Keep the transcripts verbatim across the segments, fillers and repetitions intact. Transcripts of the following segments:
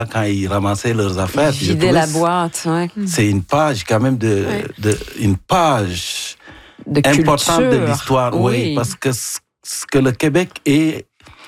quand ils ramassaient leurs affaires. Ils vidaient la boîte, ouais. C'est une page quand même de, ouais. de une page de importante culture. de l'histoire, oui, oui parce que ce que le Québec est,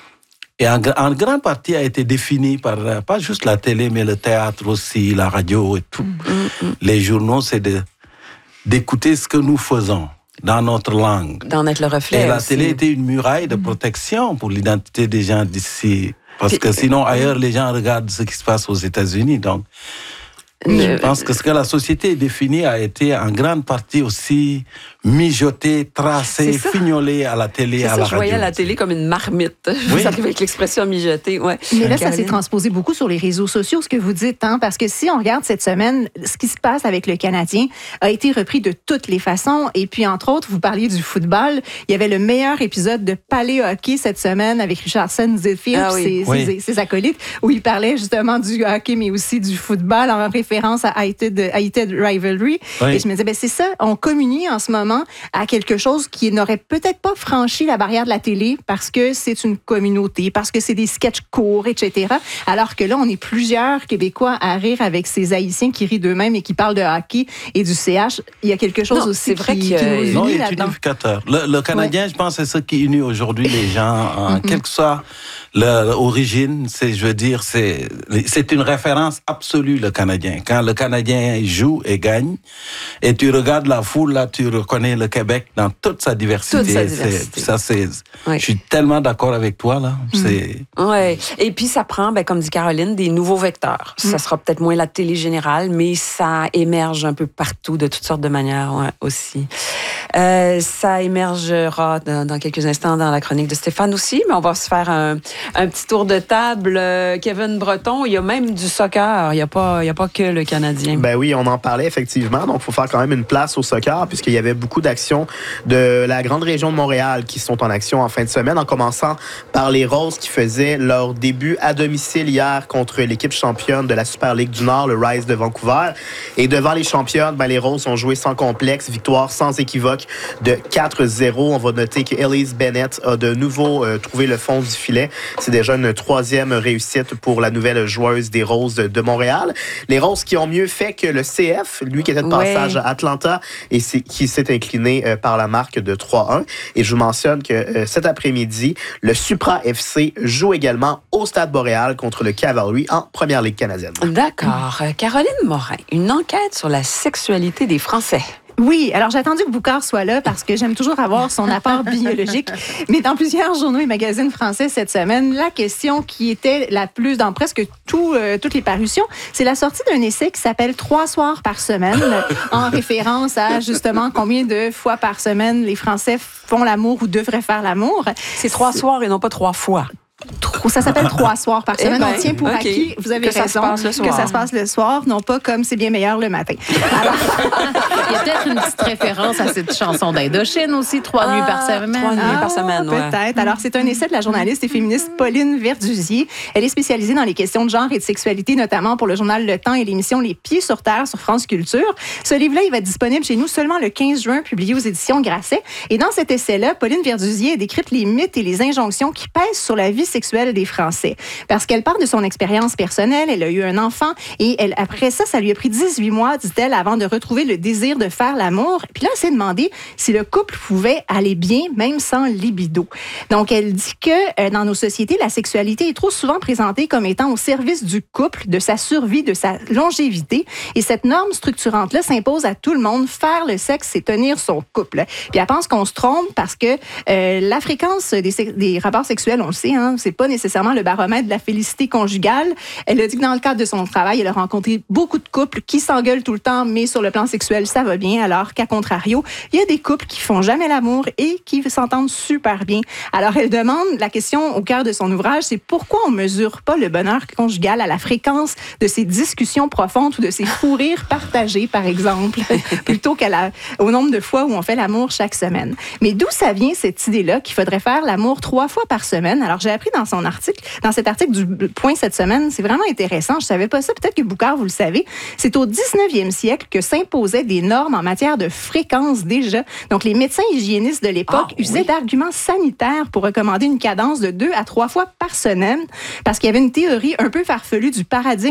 et en, en grande partie a été défini par pas juste la télé, mais le théâtre aussi, la radio et tout. Mm-hmm. Les journaux, c'est de d'écouter ce que nous faisons dans notre langue. D'en être le reflet. Et la aussi. télé était une muraille de protection pour l'identité des gens d'ici. Parce que sinon, ailleurs, les gens regardent ce qui se passe aux États-Unis. Donc, le... je pense que ce que la société définie a été en grande partie aussi mijoté, tracé, fignolé à la télé, c'est à ça, la je radio. voyais la télé comme une marmite. Je vous arrive avec l'expression mijoté. Ouais. Mais là, Caroline. Ça s'est transposé beaucoup sur les réseaux sociaux, ce que vous dites, hein, parce que si on regarde cette semaine, ce qui se passe avec le Canadien a été repris de toutes les façons. Et puis, entre autres, vous parliez du football. Il y avait le meilleur épisode de Palais Hockey cette semaine avec Richardson Zephyr ah, oui. et ses, oui. ses, ses acolytes, où il parlait justement du hockey, mais aussi du football en référence à Hated, Hated Rivalry. Oui. Et je me disais, ben c'est ça, on communie en ce moment à quelque chose qui n'aurait peut-être pas franchi la barrière de la télé parce que c'est une communauté, parce que c'est des sketchs courts, et cetera. Alors que là, on est plusieurs Québécois à rire avec ces Haïtiens qui rient d'eux-mêmes et qui parlent de hockey et du C H. Il y a quelque chose non, aussi c'est vrai qui, que... qui nous unit non, il est là-dedans. unificateur. Le, le Canadien, ouais. je pense, c'est ce qui unit aujourd'hui les gens, en mm-hmm. quelle que soit l'origine. C'est, je veux dire, c'est, c'est une référence absolue, le Canadien. Quand le Canadien joue et gagne, et tu regardes la foule, là, tu reconnais le Québec dans toute sa diversité. Toute sa diversité. C'est, ça, c'est, oui. Je suis tellement d'accord avec toi, là. Mm. C'est... Oui. Et puis, ça prend, ben, comme dit Caroline, des nouveaux vecteurs. Mm. Ça sera peut-être moins la télé générale, mais ça émerge un peu partout, de toutes sortes de manières, ouais, aussi. Euh, ça émergera dans, dans quelques instants dans la chronique de Stéphane aussi, mais on va se faire un, un petit tour de table. Euh, Kevin Breton, il y a même du soccer. Il n'y a pas, il y a pas que le Canadien. Ben oui, on en parlait effectivement. Donc, il faut faire quand même une place au soccer puisqu'il y avait beaucoup d'actions de la grande région de Montréal qui sont en action en fin de semaine, en commençant par les Roses qui faisaient leur début à domicile hier contre l'équipe championne de la Super Ligue du Nord, le Rise de Vancouver. Et devant les championnes, ben, les Roses ont joué sans complexe, victoire sans équivoque de quatre zéro. On va noter que Elise Bennett a de nouveau euh, trouvé le fond du filet. C'est déjà une troisième réussite pour la nouvelle joueuse des Roses de Montréal. Les Roses qui ont mieux fait que le C F, lui qui était de passage ouais. à Atlanta et c'est, qui s'est incliné euh, par la marque de trois un. Et je vous mentionne que euh, cet après-midi, le Supra F C joue également au Stade Boréal contre le Cavalry en Première Ligue canadienne. D'accord. Euh, Caroline Morin, une enquête sur la sexualité des Français. Oui, alors j'ai attendu que Boucard soit là parce que j'aime toujours avoir son apport biologique. Mais dans plusieurs journaux et magazines français cette semaine, la question qui était la plus dans presque tout, euh, toutes les parutions, c'est la sortie d'un essai qui s'appelle « Trois soirs par semaine » en référence à justement combien de fois par semaine les Français font l'amour ou devraient faire l'amour. C'est trois c'est... soirs et non pas trois fois. Ça s'appelle trois soirs par semaine. Eh ben, on tient pour okay. acquis, vous avez que raison, ça se que ça se passe le soir, non pas comme c'est bien meilleur le matin. Alors, il y a peut-être une petite référence à cette chanson d'Indochine aussi, Trois ah, nuits par semaine. Trois nuits ah, par semaine, ouais. Peut-être. Alors, c'est un essai de la journaliste et féministe Pauline Verduzier. Elle est spécialisée dans les questions de genre et de sexualité, notamment pour le journal Le Temps et l'émission Les Pieds sur Terre sur France Culture. Ce livre-là, il va être disponible chez nous seulement le quinze juin, publié aux éditions Grasset. Et dans cet essai-là, Pauline Verduzier a décrit les mythes et les injonctions qui pèsent sur la vie sexuelle des Français. Parce qu'elle part de son expérience personnelle, elle a eu un enfant et elle, après ça, ça lui a pris dix-huit mois, dit-elle, avant de retrouver le désir de faire l'amour. Puis là, elle s'est demandé si le couple pouvait aller bien, même sans libido. Donc, elle dit que euh, dans nos sociétés, la sexualité est trop souvent présentée comme étant au service du couple, de sa survie, de sa longévité. Et cette norme structurante-là s'impose à tout le monde. Faire le sexe, c'est tenir son couple. Puis elle pense qu'on se trompe parce que euh, la fréquence des, des rapports sexuels, on le sait, hein, c'est pas nécessairement le baromètre de la félicité conjugale. Elle a dit que dans le cadre de son travail, elle a rencontré beaucoup de couples qui s'engueulent tout le temps, mais sur le plan sexuel, ça va bien, alors qu'à contrario, il y a des couples qui font jamais l'amour et qui s'entendent super bien. Alors, elle demande, la question au cœur de son ouvrage, c'est pourquoi on mesure pas le bonheur conjugal à la fréquence de ces discussions profondes ou de ces fous rires partagés, par exemple, plutôt qu'à la, au nombre de fois où on fait l'amour chaque semaine. Mais d'où ça vient, cette idée-là, qu'il faudrait faire l'amour trois fois par semaine? Alors, j'ai appris dans son article, dans cet article du Point cette semaine, c'est vraiment intéressant. Je savais pas ça. Peut-être que Boucard, vous le savez. C'est au dix-neuvième siècle que s'imposaient des normes en matière de fréquence déjà. Donc, les médecins hygiénistes de l'époque ah, usaient oui. d'arguments sanitaires pour recommander une cadence de deux à trois fois par semaine parce qu'il y avait une théorie un peu farfelue du paradigme